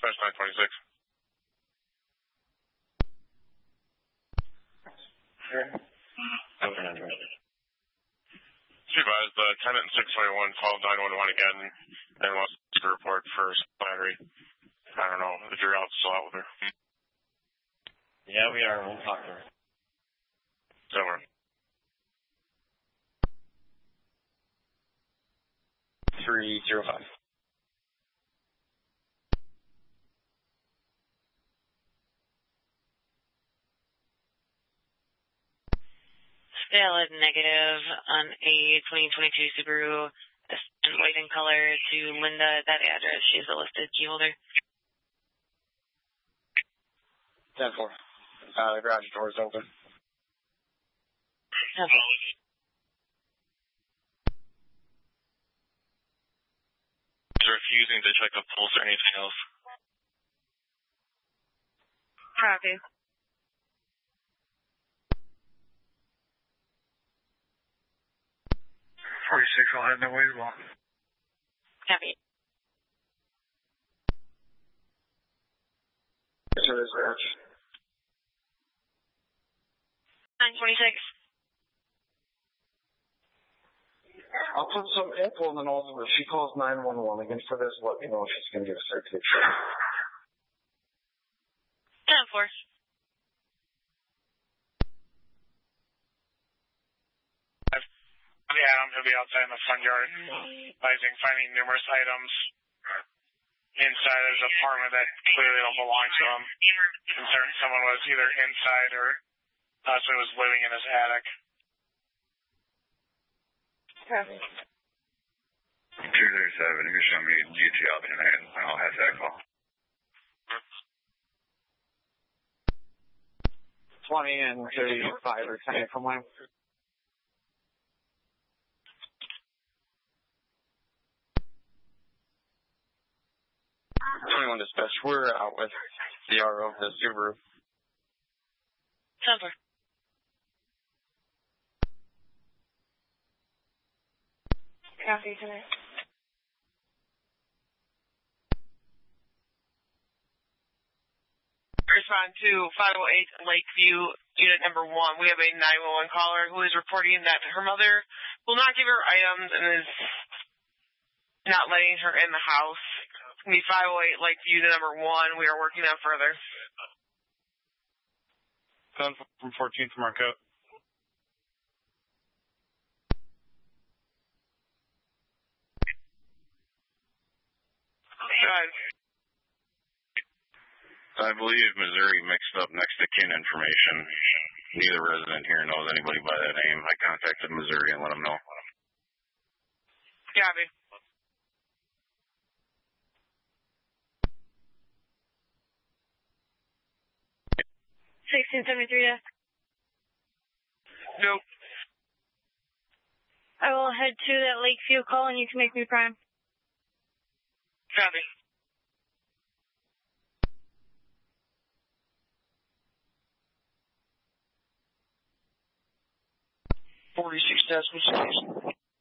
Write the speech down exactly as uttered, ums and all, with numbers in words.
dispatch nine twenty-six. Sure. Supervised, the tenant in six twenty-one called nine one one again and wants to report for battery. I don't know if you're out still out with her. Yeah, we are. We'll talk to her. Over. three zero five. Valid negative on a twenty twenty-two Subaru in white in color to Linda at that address. She's a listed key holder. ten four. Uh, the garage door is open. Okay. Refusing to check the pulse or anything else. Copy. forty-six, I'll head no way as well. Copy. nine twenty-six. I'll put some info in the nose if she calls nine one one again for this. Let me know if she's going to give us her picture. ten four. Adam, he'll be outside in the front yard, advising finding numerous items inside his apartment that clearly don't belong to him. Concerned someone was either inside or possibly was living in his attic. Copy. two thirty-seven, you can show me G T L tonight, and I'll have that call. twenty and thirty-five are coming from mine. twenty-one dispatch, we're out with the R O of the Subaru. ten four. Copy tonight. Respond to five oh eight Lakeview, unit number one. We have a nine one one caller who is reporting that her mother will not give her items and is not letting her in the house. It's going to be five oh eight Lakeview, unit number one. We are working on further. ten from fourteen from Marquette. Go ahead. I believe Missouri mixed up next to kin information. Neither resident here knows anybody by that name. I contacted Missouri and let them know. Copy. sixteen seventy-three, yeah. Nope. I will head to that Lakeview call and you can make me prime. Copy. forty-six decimal station.